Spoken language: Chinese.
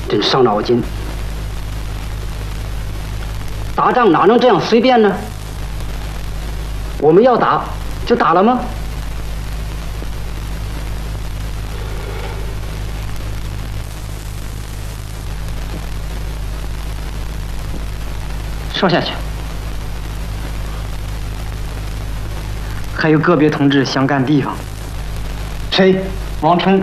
真伤脑筋。打仗哪能这样随便呢？我们要打就打了吗？说下去。还有个别同志想干地方。谁？王成。